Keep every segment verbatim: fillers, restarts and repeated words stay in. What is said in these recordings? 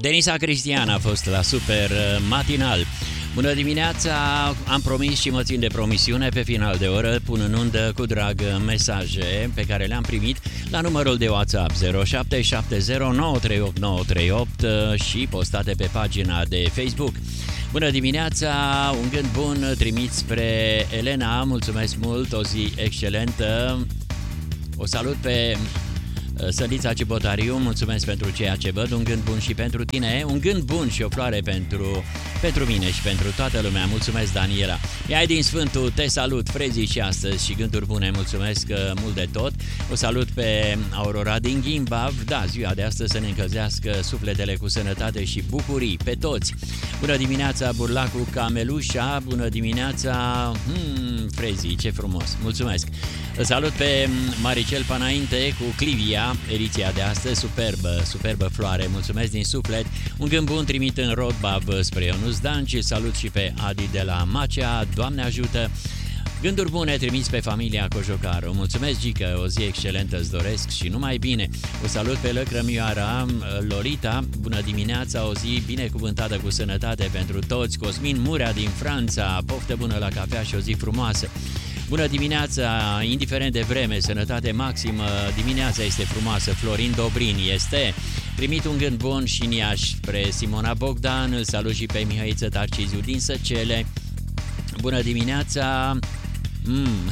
Denisa Cristian a fost la Super Matinal. Bună dimineața, am promis și mă țin de promisiune, pe final de oră pun în undă cu drag mesaje pe care le-am primit la numărul de WhatsApp zero șapte șapte zero nouă trei opt nouă trei opt și postate pe pagina de Facebook. Bună dimineața, un gând bun trimit spre Elena, mulțumesc mult, o zi excelentă. O salut pe Sălița Cibotariu, mulțumesc pentru ceea ce văd, un gând bun și pentru tine, un gând bun și o floare pentru, pentru mine și pentru toată lumea, mulțumesc Daniela. Iai din Sfântul, te salut, Frezii și astăzi și gânduri bune, mulțumesc mult de tot. O salut pe Aurora din Gimbav, da, ziua de astăzi să ne încălzească sufletele cu sănătate și bucurii pe toți. Bună dimineața Burlacu Camelușa, bună dimineața hmm, Frezii, ce frumos, mulțumesc. Salut pe Maricel Panainte cu Clivia, ediția de astăzi, superbă, superbă floare, mulțumesc din suflet. Un gând bun trimit în Rodbav spre Ionuț Danci, salut și pe Adi de la Macea, Doamne ajută. Gânduri bune trimis pe familia Cojocaru, mulțumesc Gică, o zi excelentă îți doresc și numai bine. O salut pe Lăcrămioara Lorita, bună dimineața, o zi binecuvântată cu sănătate pentru toți. Cosmin Murea din Franța, poftă bună la cafea și o zi frumoasă. Bună dimineața, indiferent de vreme, sănătate maximă, dimineața este frumoasă, Florin Dobrin este. Trimit un gând bun și în Iași spre Simona Bogdan, îl salut și pe Mihăiță Tarciziu din Săcele. Bună dimineața, mm.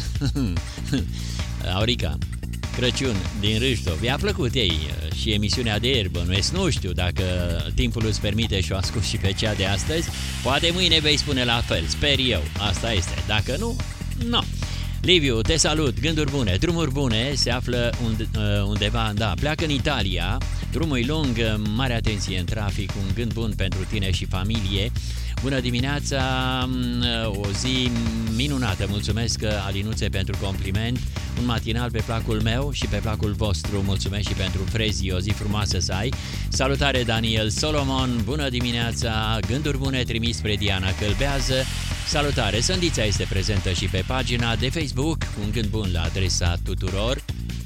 Aurica, Crăciun din Râștov, i-a plăcut ei și emisiunea de ieri, bănuiesc, nu știu dacă timpul îți permite și o ascult și pe cea de astăzi, poate mâine vei spune la fel, sper eu, asta este, dacă nu, nu. Liviu, te salut, gânduri bune, drumuri bune, se află undeva, da, pleacă în Italia, drumul e lung, mare atenție în trafic, un gând bun pentru tine și familie. Bună dimineața, o zi minunată, mulțumesc Alinuțe pentru compliment, un matinal pe placul meu și pe placul vostru, mulțumesc și pentru Frezii, o zi frumoasă să ai. Salutare Daniel Solomon, bună dimineața, gânduri bune trimis spre Diana Călbează. Salutare, Sândița este prezentă și pe pagina de Facebook, un gând bun la adresa tuturor,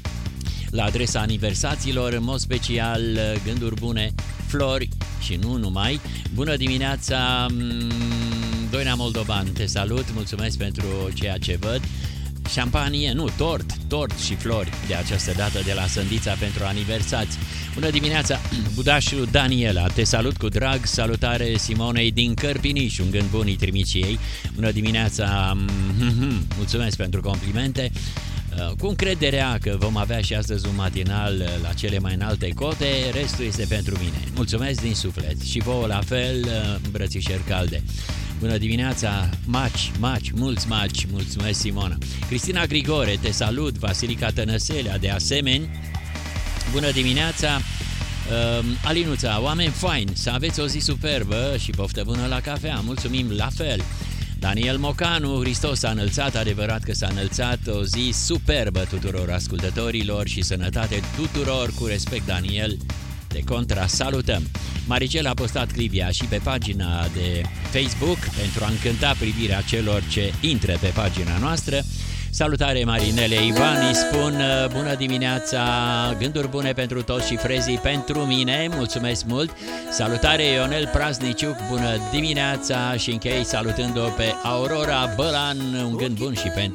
la adresa aniversaților, în mod special gânduri bune, flori și nu numai. Bună dimineața, Doina Moldovan, te salut, mulțumesc pentru ceea ce văd. Șampanie, nu, tort, tort și flori de această dată de la Sândița pentru aniversați. Bună dimineața, Budașu Daniela, te salut cu drag, salutare Simonei din Cărpiniș, un gând bun îi trimit și ei. Bună dimineața, mulțumesc pentru complimente. Cu încrederea că vom avea și astăzi un matinal la cele mai înalte cote, restul este pentru mine. Mulțumesc din suflet și vouă la fel, îmbrățișări calde. Bună dimineața, maci, maci, mulți maci, mulțumesc Simona. Cristina Grigore, te salut, Vasilica Tănăselea, de asemenea. Bună dimineața, uh, Alinuța, oameni faini, să aveți o zi superbă și poftă bună la cafea, mulțumim la fel. Daniel Mocanu, Hristos s-a înălțat, adevărat că s-a înălțat, o zi superbă tuturor ascultătorilor și sănătate tuturor, cu respect Daniel, de contra salutăm. Maricel a postat Clivia și pe pagina de Facebook pentru a încânta privirea celor ce intră pe pagina noastră. Salutare Marinele, Ivan îi spun bună dimineața, gânduri bune pentru toți și Frezii pentru mine, mulțumesc mult. Salutare Ionel Prazniciuc, bună dimineața și închei salutând-o pe Aurora Bălan, un gând bun și pentru